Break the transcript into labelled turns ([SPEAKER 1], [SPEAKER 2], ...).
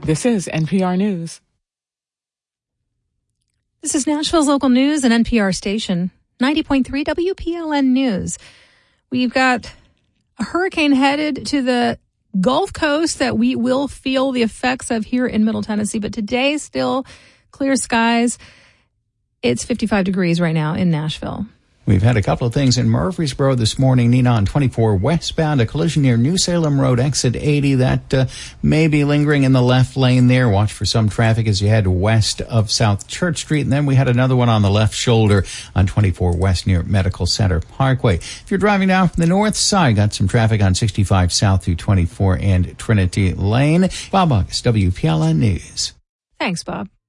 [SPEAKER 1] This is NPR News.
[SPEAKER 2] This is Nashville's local news and NPR station, 90.3 WPLN News. We've got a hurricane headed to the Gulf Coast that we will feel the effects of here in Middle Tennessee, but today still clear skies. It's 55 degrees right now in Nashville.
[SPEAKER 3] We've had a couple of things in Murfreesboro this morning. Nina, on 24 westbound, a collision near New Salem Road, exit 80. That may be lingering in the left lane there. Watch for some traffic as you head west of South Church Street. And then we had another one on the left shoulder on 24 west near Medical Center Parkway. If you're driving down from the north side, got some traffic on 65 south through 24 and Trinity Lane. Bob August, WPLN News.
[SPEAKER 2] Thanks, Bob.